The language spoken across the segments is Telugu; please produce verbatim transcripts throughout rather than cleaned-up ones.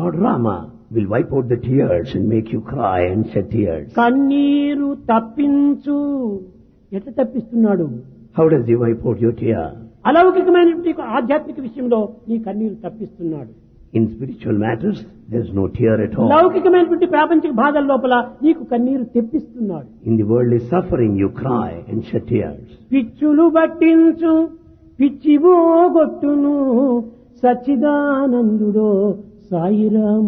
Lord Rama will wipe out the tears and make you cry and shed tears. కన్నీరు తప్పించు. ఎట్లా తప్పిస్తున్నాడు? How does he wipe out your tear? అలౌకికమైనటువంటి ఆధ్యాత్మిక విషయంలో నీ కన్నీరు తప్పిస్తున్నాడు. In spiritual matters, there is no tear at all. లౌకికమైనటువంటి ప్రాపంచిక బాధల లోపల నీకు కన్నీరు తెప్పిస్తున్నాడు. In the worldly suffering, you cry and shed tears. పిచ్చులు పట్టించు పిచ్చివో గొట్టును సచ్చిదానందుడో Sai Rama.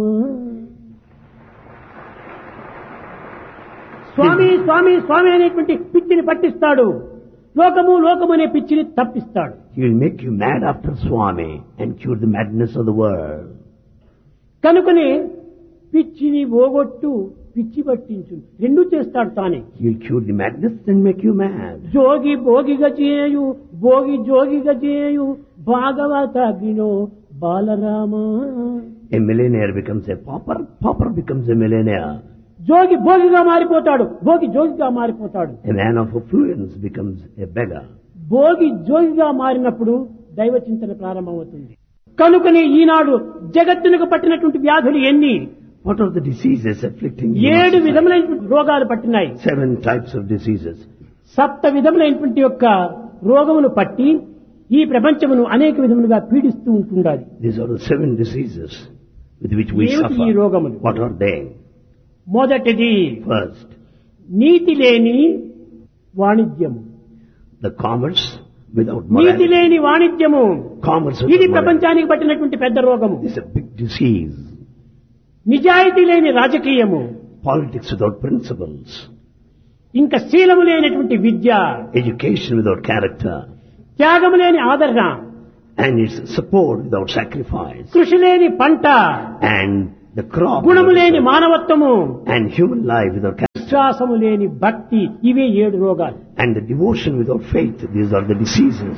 స్వామి స్వామి స్వామి అనేటువంటి పిచ్చిని పట్టిస్తాడు. లోకము లోకము అనే పిచ్చిని తప్పిస్తాడు. He will make you mad after Swami and cure the madness of the world. కనుకనే పిచ్చిని ఓగొట్టు పిచ్చి పట్టించు రెండు చేస్తాడు తానే. He will cure the madness and make you mad. జోగి భోగిగా చేయు భోగి జోగిగా చేయు భాగవతాగ్నిలో Balarama. A millionaire becomes a pauper, pauper becomes a millionaire. జోగి భోగిగా మారిపోతాడు, భోగి జోగిగా మారిపోతాడు. A man of affluence becomes a beggar. Bhogi జోగిగా మారినప్పుడు దైవ చింతన ప్రారంభమవుతుంది. కనుకనే ఈనాడు జగత్తునకు పట్టినటువంటి వ్యాధులు ఎన్ని? What are the diseases afflicting you? ఏడు విధములైనటువంటి రోగాలు పట్టినాయి. Seven types of diseases. సప్త విధములైనటువంటి యొక్క రోగమును పట్టి ఈ ప్రపంచమును అనేక విధములుగా పీడిస్తూ ఉంటుండాలి. These are the seven diseases with which we ఏమిటి ఈ suffer. రోగములు? What are they? మొదటిది First, నీతి లేని వాణిజ్యము. the commerce without NITI morality. లేని వాణిజ్యము Commerce ఇది without morality. ప్రపంచానికి పట్టినటువంటి పెద్ద రోగము. This is a big disease. నిజాయితీ లేని రాజకీయము, Politics without principles. ఇంకా శీలము లేనటువంటి విద్య, Education without character. త్యాగము లేని ఆదరణ, And its support without sacrifice. కృషి లేని పంట, And the crop. గుణము without లేని effort. మానవత్వము, And human life without character. విశ్వాసము లేని భక్తి, ఇవే ఏడు రోగాలు. And the devotion without faith. These are the diseases.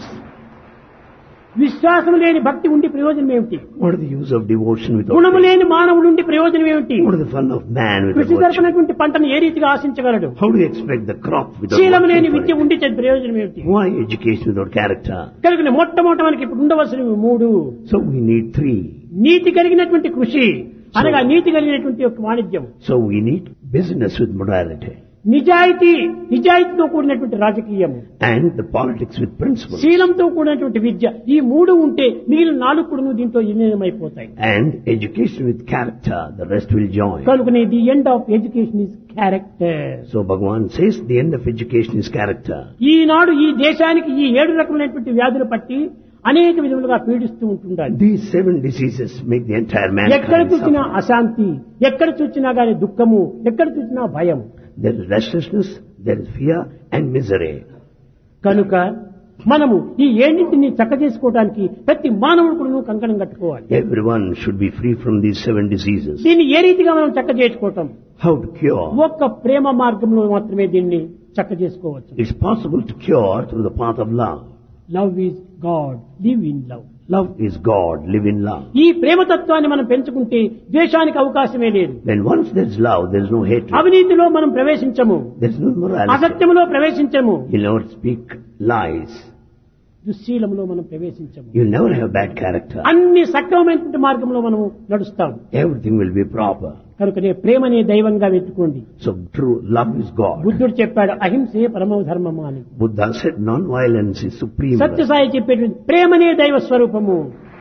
విశ్వాసము లేని భక్తి ఉండి ప్రయోజనం ఏమిటి? What is the use of devotion without గుణము faith? లేని మానవుడు ఉండి ప్రయోజనం ఏమిటి? What is the fun of man without కృషి virtue? జరపనటువంటి పంటను ఏ రీతిగా ఆశించగలడు? How do you expect the crop without శీలము లేని working for విద్య it? ఉండి చేతి ప్రయోజనం ఏమిటి? Why education without character? కనుక మొట్టమొదట మనకి ఇప్పుడు ఉండవలసినవి మూడు. So we need three. నీతి కలిగినటువంటి కృషి అనగా నీతి కలిగినటువంటి యొక్క వాణిజ్యం, So we need business with morality. నిజాయితీ నిజాయితీతో కూడినటువంటి రాజకీయము, And the politics with principles. శీలంతో కూడినటువంటి విద్య. ఈ మూడు ఉంటే మిగిలిన నాలుగు కూడా దీంతో విలీనమైపోతాయి. And education with character. The rest will join. కనుకనే the end of education is character. So Bhagavan says the end of education is character. ఈనాడు ఈ దేశానికి ఈ ఏడు రకమైనటువంటి వ్యాధులు పట్టి అనేక విధములుగా పీడిస్తూ ఉంటుండాలి. These seven diseases make the entire ఎక్కడ mankind చూసినా suffer. అశాంతి, ఎక్కడ చూసినా గాని దుఃఖము, ఎక్కడ చూసినా భయం. There is restlessness, there is fear and misery. కనుక మనము ఈ ఏడింటిని చక్క చేసుకోవడానికి ప్రతి మానవుడు కూడా కంకణం కట్టుకోవాలి. Everyone should be free from these seven diseases. దీన్ని ఏ రీతిగా మనం చక్క చేసుకోవటం? How to cure? ఒక్క ప్రేమ మార్గంలో మాత్రమే దీన్ని చక్క చేసుకోవచ్చు. It's possible to cure through the path of love. Love is God, live in love. Love is God, live in love. ఈ ప్రేమతత్వాన్ని మనం పెంచుకుంటే ద్వేషానికి అవకాశమే లేదు. When once there's love, there's no hatred. అవినీతిలో మనం ప్రవేశించము, There's no morality. అసత్యములో ప్రవేశించము, You'll never speak lies. దుశ్శీలములో మనం ప్రవేశించము. You'll never have bad character. అన్ని సక్రమమైనటువంటి మార్గంలో మనం నడుస్తాం. Everything will be proper. కనుకనే ప్రేమనే దైవంగా వెతుకోండి. So true love is God. బుద్ధుడు చెప్పాడు అహింసే పరమ ధర్మము అని. Buddha said non-violence is supreme. Sathya Sai చెప్పేటువంటి ప్రేమనే దైవ స్వరూపము.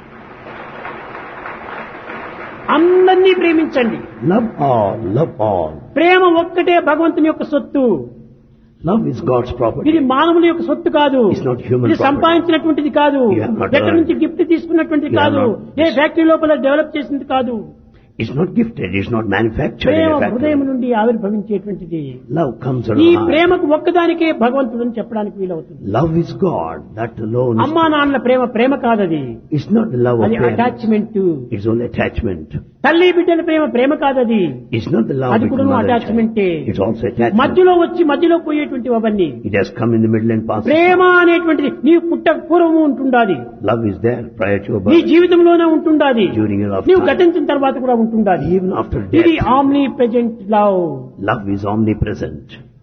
అందరినీ ప్రేమించండి. Love all, love all. ప్రేమ ఒక్కటే భగవంతుని యొక్క సొత్తు. Love is God's property. ఇది మానవుల యొక్క సొత్తు కాదు. It's not human ఇది property. సంపాదించినటువంటిది కాదు. You have not ఎక్కడి earned. నుంచి గిఫ్ట్ తీసుకున్నటువంటిది You have కాదు. not- ఏ ఫ్యాక్టరీ లోపల డెవలప్ చేసింది కాదు. It's not gifted, it's not manufactured in Prema a హృదయం factory. నుండి ఆవిర్భవించేటువంటిది. Love comes out ఈ of the heart. ప్రేమకు ఒక్కదానికే భగవంతుడు అని చెప్పడానికి వీలవుతుంది. Love is God, that alone. is- అమ్మా నాన్నల ప్రేమ ప్రేమ కాదది. It's not the love of అది parents. Attachment. It's only attachment. తల్లి బిడ్డల ప్రేమ ప్రేమ కాదది. It's not the love అది between కూడా mother and attachment A. child. It's also attachment. మధ్యలో వచ్చి మధ్యలో పోయేటువంటి అవన్నీ It has come in the middle and passed. ప్రేమ అనేటువంటిది నీ పుట్టక పూర్వము ఉంటుండాలి. Love is there prior to your నీ birth. జీవితంలోనే ఉంటుండాలి. During your నీవు lifetime. గతించిన తర్వాత కూడా ఉంటుండాలి. Even after death. ఇది omni present love. Love is omnipresent.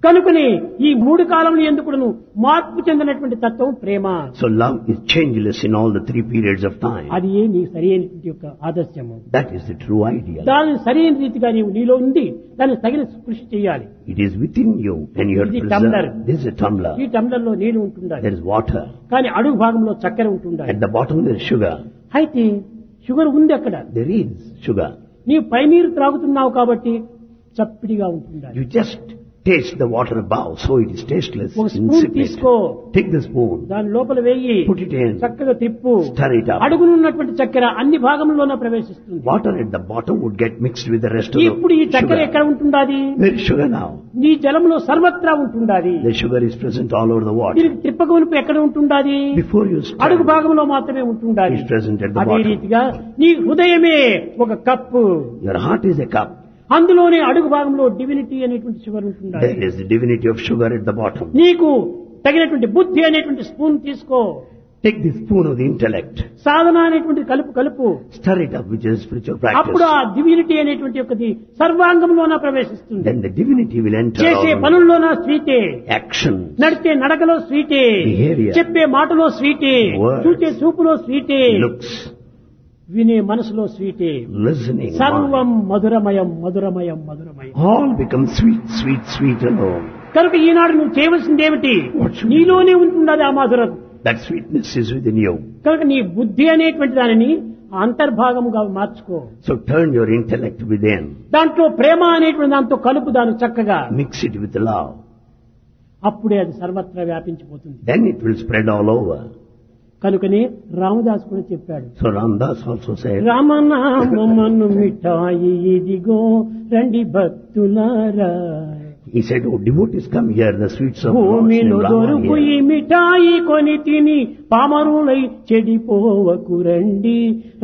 కనుకనే ఈ మూడు కాలంలో ఎందుకును మార్పు చెందినటువంటి తత్వం ప్రేమ. So love is changeless in all the three periods of time. అది ఏ నీ సరైనటువంటి యొక్క ఆదర్శము. That is the true idea. దాని సరైన రీతిగా నీవు నీలో ఉంది దాన్ని తగిన కృషి చేయాలి. It is within you and you have to preserve. This is a tumbler. ఈ టంబ్లర్ లో నీళ్లు ఉంటుండాలి. There is water. కానీ అడుగు భాగంలో చక్కెర ఉంటుండాలి. At the bottom there is sugar. అయితే షుగర్ ఉంది అక్కడ. There is sugar. నీవు పై నీరు త్రాగుతున్నావు కాబట్టి చప్పిడిగా ఉంటుండాలి. You just taste the water above, so it is tasteless. ఒక స్పూన్ తీసుకో. Take the spoon. దాని లోపల వేయి. Put it in. చక్కగా తిప్పు. Stir it up. అడుగునున్నటువంటి చక్కెర అన్ని భాగంలోనే ప్రవేశిస్తుంది. Water at the bottom would get mixed with the rest of the ఇప్పుడు ఈ చక్కెర ఎక్కడ ఉంటుండాది? Where is sugar now? నీ జలంలో సర్వత్రా ఉంటుండాది. The sugar is present all over the water. దీనికి తిప్పకమునుపు ఎక్కడ ఉంటుండాది? Before you stir, అడుగు భాగంలో మాత్రమే ఉంటుండాది. it is present at the అదే bottom. రీతిగా నీ హృదయమే ఒక cup. Your heart is a cup. అందులోనే అడుగు భాగంలో డివినిటీ అనేటువంటి షుగర్ ఉంటుండాలి. There is the divinity of sugar at the bottom. నీకు తగినటువంటి బుద్ధి అనేటువంటి స్పూన్ తీసుకో. Take the spoon of the intellect. సాధన అనేటువంటి కలుపు కలుపు. Stir it up, which is spiritual అప్పుడు practice. ఆ డివినిటీ అనేటువంటి ఒకటి సర్వాంగంలోన ప్రవేశిస్తుంది. Then the divinity will enter చేసే all పనుల్లోన స్వీటే, action. నడిచే నడకలో స్వీటే, Behavior. చెప్పే మాటలో స్వీటే, Words. చూచే చూపులో స్వీటే, Looks, వినే మనసులో స్వీటే. listening. సర్వం మధురమయం మధురమయం మధురమయం. All become sweet, sweet, sweet alone. కనుక ఈనాడు నువ్వు చేయవలసింది ఏమిటి? What should నీలోనే ఉంటున్నది ఆ మధురం. That sweetness is within you. కనుక నీ బుద్ధి అనేటువంటి దానిని అంతర్భాగముగా మార్చుకో. So turn your intellect within. దాంట్లో ప్రేమ అనేటువంటి దాంతో కలుపు దాన్ని చక్కగా. Mix it with love. అప్పుడే అది సర్వత్రా వ్యాపించిపోతుంది. Then it will spread all over. కనుకనే రామదాస్ కూడా చెప్పాడు. So Ramdas also said, రామనామమను మిఠాయి ఇదిగో రండి భక్తులారా. he said, oh devotees, come here, the sweets of Lord's name, భూమిలో దొరుకు Rama ఈ here. మిఠాయి కొని తిని పామరులై చెడిపోవకు రండి.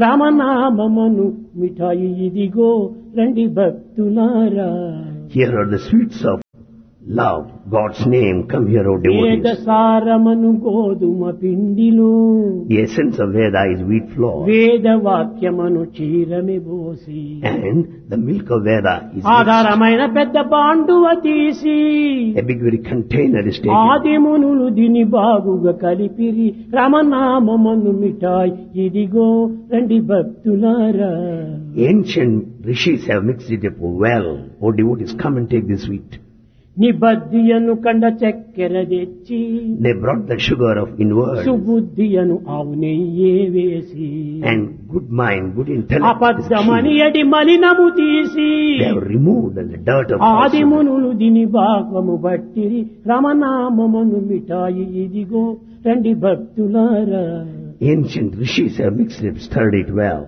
రామనామమను మిఠాయి ఇదిగో రండి భక్తులారా. Here are the sweets of love, God's name, come here, O వేద devotees. సారమను గోధుమ పిండిలో The essence of Veda is wheat flour, వేద వాక్యమను చీరమి బోసి and the milk of Veda is mixed. ఆధారమైన పెద్ద బాండువ తీసి A big very container is taken. ఆదిమునులు దిని బాగుగా కలిపిరి. రామనామమను మిఠాయి ఇదిగో రండి భక్తులారా. Ancient rishis have mixed it up well. O devotees, come and take this wheat. నిబద్ధియను కండ చక్కెర తెచ్చి They brought the sugar of inward, సుబుద్ధియను ఆవు నెయ్యే వేసి and good mind, good intellect is అబద్ధమని key. ఎడి మలినము తీసి They have removed the dirt of falsehood. ఆదిమునులు దిని భాగము బట్టిరి. రమనామమను మిఠాయి ఇదిగో రండి భక్తులారా. Ancient rishis have mixed it, stirred it well.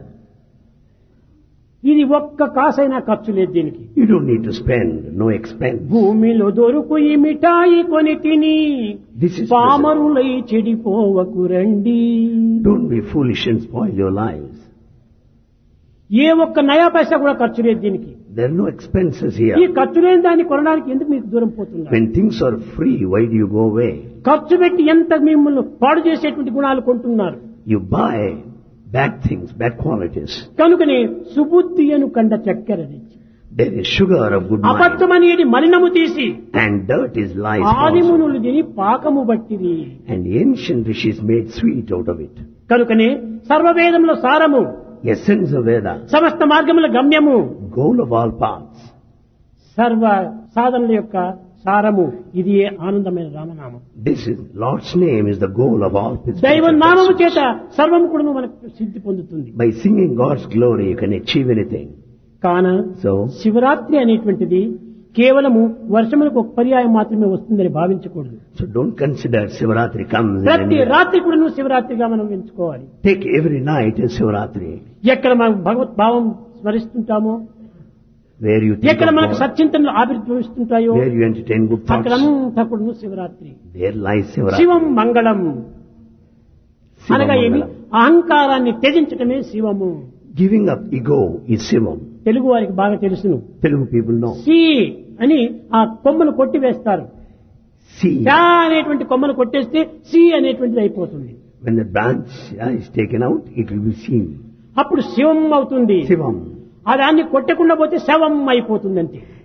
ఇది ఒక్క కాసైనా ఖర్చు లేదు దీనికి. You don't need to spend, no expense. భూమిలో దొరుకు ఈ మిఠాయి కొని తిని This is present. పామరులై చెడిపోవకు రండి. Don't be foolish and spoil your lives. ఏ ఒక్క నయా పైసా కూడా ఖర్చు లేదు దీనికి. There are no expenses ఈ here. ఖర్చు లేని దాన్ని కొనడానికి ఎందుకు మీకు దూరం పోతున్నారు? When things are free, why do you go away? ఖర్చు పెట్టి ఎంత మిమ్మల్ని పాడు చేసేటువంటి గుణాలు కొంటున్నారు. You buy bad things, bad qualities. కనుకనే సుబుద్ధి అను కండ చక్కెర తెచ్చి There is sugar of good mind, అబద్ధమనేది మలినము తీసి and dirt is lies. falsehood. ఆదిమునులు దీని పాకము బట్టిరి. And the ancient rishis made sweet out of it. కనుకనే సర్వవేదముల సారము, Essence of Veda, సమస్త మార్గముల గమ్యము, goal of all paths. సర్వ సాధనల యొక్క సారము ఇది ఆనందమైన రామనామం. This is Lord's name is the goal of all spiritual దైవ నామము pursuits. చేత సర్వము కూడా మనకు సిద్ధి పొందుతుంది. By singing God's glory, you can achieve anything. కాన So, శివరాత్రి అనేటువంటిది కేవలము వర్షములకు ఒక పర్యాయం మాత్రమే వస్తుందని భావించకూడదు. so don't consider Sivaratri comes in ప్రతి any- రాత్రి కూడా నువ్వు శివరాత్రిగా మనం ఎంచుకోవాలి. Take every night as Sivaratri. ఎక్కడ మనం భగవత్ భావం స్మరిస్తుంటామో, Where you think ఎక్కడ of మనకు God, సత్చింతనలు ఆవిర్భవిస్తుంటాయో where you entertain good thoughts, అక్కడంతా కూడా నువ్వు శివరాత్రి. there lies Sivaratri. శివం మంగళం Shivam అనగా ఏమి? Mangalam. అహంకారాన్ని త్యజించటమే శివము. Giving up ego is Shivam. Telugu వారికి బాగా తెలుసును. Telugu people know. సి అని ఆ కొమ్మను కొట్టి వేస్తారు. See, చా అనేటువంటి కొమ్మను కొట్టేస్తే సి అనేటువంటిది అయిపోతుంది. when the branch uh, is taken out, it will be seen. అప్పుడు శివం అవుతుంది. Shivam. ఆ దాన్ని కొట్టకుండా పోతే శవం అయిపోతుంది అంతే.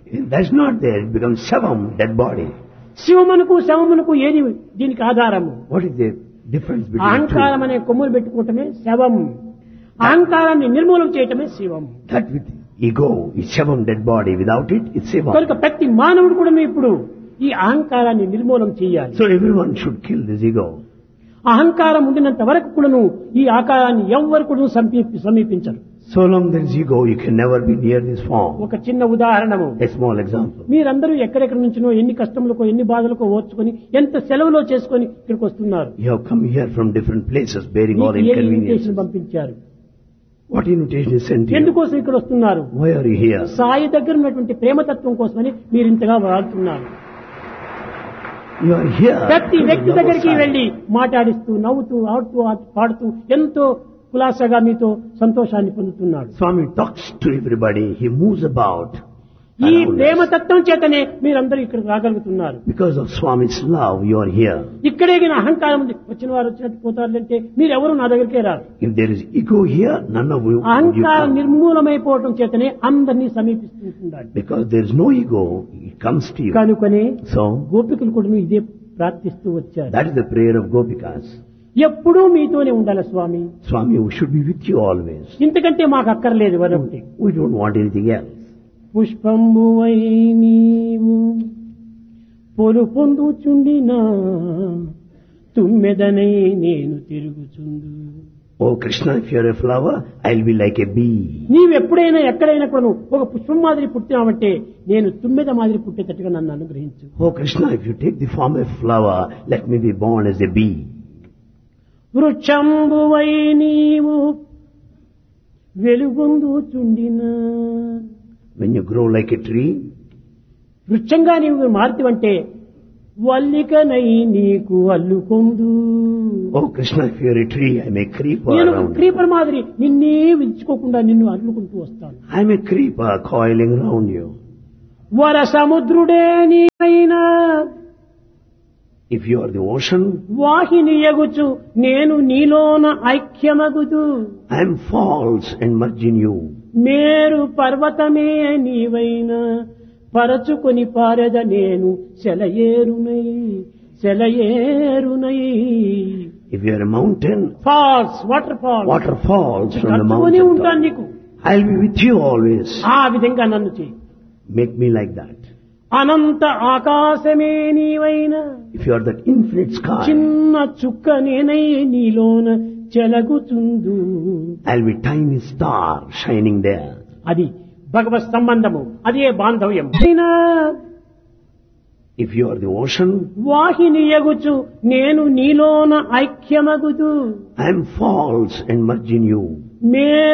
That's not there. It becomes Shavam, dead body. శివమునకు శవమునకు ఏది దీనికి ఆధారము? What is the difference between the అహంకారం two? అనే కొమ్ములు పెట్టుకోవటమే శవం, అహంకారాన్ని నిర్మూలన చేయటమే శివం. That with ego is Shavam, dead body. Without it, it's Shivam. కనుక ప్రతి మానవుడు కూడా ఇప్పుడు ఈ అహంకారాన్ని నిర్మూలన చేయాలి. So everyone should kill this ego. అహంకారం ఉండినంత వరకు కూడాను ఈ ఆకారాన్ని ఎవ్వరు కూడా సమీపి సమీపించరు. So long there is ego, you can never be near this form. ఒక చిన్న ఉదాహరణము, A small example. మీరందరూ ఎక్కడెక్కడి నుంచినో ఎన్ని కష్టములకో ఎన్ని బాధలకో ఓర్చుకొని ఎంత సెలవులో చేసుకొని ఇక్కడికి వస్తున్నారు. You have come here from different places bearing all మీకు ఏ ఇన్విటేషన్ inconveniences. పంపించారు? What invitation is sent to you? ఎందుకోసం ఇక్కడ వస్తున్నారు? Why are you here? Sai దగ్గర ఉన్నటువంటి ప్రేమతత్వం కోసమని మీరు ఇంతగా వాడుతున్నారు. You are here. ప్రతి to వ్యక్తి love దగ్గరికి Sai. వెళ్లి మాట్లాడిస్తూ నవ్వుతూ ఆడుతూ ఆడుతూ, పాడుతూ ఎంతో కులాసగా మీతో సంతోషాన్ని పొందుతున్నాడు. Swami talks to everybody. He moves about. ఈ around us. ప్రేమతత్వం చేతనే మీరందరూ ఇక్కడికి రాగలుగుతున్నారు. Because of Swami's love, you are here. ఇక్కడే గిన అహంకారం ఉంది, వచ్చిన వారు వచ్చినట్టు పోతారంటే మీరెవరు నా దగ్గరికే రారు. If there is ego here, none of you, you అహంకారం come. నిర్మూలమైపోవటం చేతనే అందరినీ సమీపిస్తుంటాడు. Because there is no ego, it comes to you. కనుకనే So, గోపికలు కూడా ఇదే ప్రార్థిస్తూ వచ్చారు. that is the prayer of Gopikas. ఎప్పుడూ మీతోనే ఉండాలి స్వామి, Swami, we should be with you always. ఇంతకంటే మాకు అక్కర్లేదు వరొకటి. We don't want anything else. పుష్పంబువై నీవు పొలు పొందుచుండినా తుమ్మెదనై నేను తిరుగుచుందు. Oh Krishna, if you are a flower, I'll be like a bee. నీవెప్పుడైనా ఎక్కడైనా కూడా ఒక పుష్పం మాదిరి పుట్టినావంటే నేను తుమ్మెద మాదిరి పుట్టేటట్టుగా నన్ను అనుగ్రహించు. Oh Krishna, if you take the form of flower, let me be born as a bee. వృక్షంబువై నీవు వెలుగొందుచుండినా, When you grow like a tree, వృక్షంగా నీవు మారుతివంటే వల్లికనై నీకు అల్లుకొందు. oh Krishna, if you are a tree, I'm a creeper నేను around you. క్రీపర్ మాదిరి నిన్నే విడుచుకోకుండా నిన్ను అల్లుకుంటూ వస్తాను. I'm a creeper coiling around you. వర సముద్రుడే నీవైనా If you are the ocean, వాహిని ఎగుచు నేను నీలోన ఐక్యమగుదు. I'm false and merge in you. మేరు పర్వతమే నీవైనా పరచుకొని పారెద నేను సెలయేరునై సెలయేరునై. If you are a mountain, falls water falls water falls from the కట్టుకొని mountain ఉంటాను top. నీకు. I'll be with you always. ఆ విధంగా నన్ను చేయి. Make me like that. Anantha Aakasame నీవైనా If you are that infinite sky, చిన్న చుక్క నేనై నీలోన చెలగుచుందు. I'll be tiny star shining there. అది భగవత్ సంబంధము, అదే బాంధవ్యం. If you are the ocean, వాహిని ఎగుచు నేను నీలోన ఐక్యమగుదు. I'm false and merge in you. May